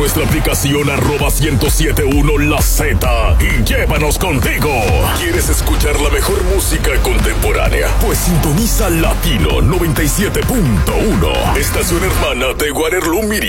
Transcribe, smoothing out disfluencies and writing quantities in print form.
Nuestra aplicación @1071 La Z y llévanos contigo. ¿Quieres escuchar la mejor música contemporánea? Pues sintoniza Latino 97.1, estación hermana de Waterloo Miri.